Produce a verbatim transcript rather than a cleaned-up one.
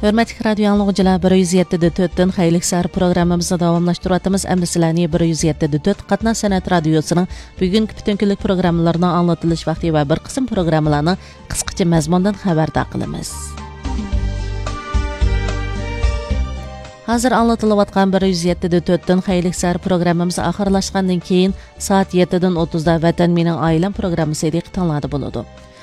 Hörmətli radio anlıqçılar, bir yüz yeddi nöqtə to'rtdan xeyirlik səhər proqramımızı davamlaşdırıyatımız. Əmdi sizlərni bir yüz yeddi nöqtə to'rt Qatnaz Sənət Radiosu'nun bugünkü bütün günlük proqramlarının anlatılış vaxtı və bir qism proqramlarını qısqacha məzmundan xəbərdar qılımız. Hazır anlatılayotgan bir yüz yeddi nöqtə to'rtdan xeyirlik səhər proqramımız axırlaşqandan keyin saat yeddidən o'ttizda Vatan mening oilam programmasi ilə tanlады buludu.